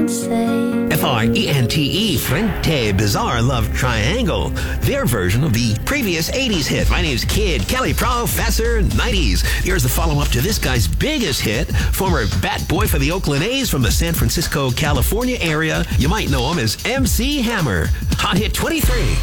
Frente, Frente Bizarre Love Triangle. Their version of the previous 80s hit. My name's Kid Kelly, Professor 90s. Here's the follow-up to this guy's biggest hit. Former bat boy for the Oakland A's from the San Francisco, California area. You might know him as MC Hammer. Hot Hit 23.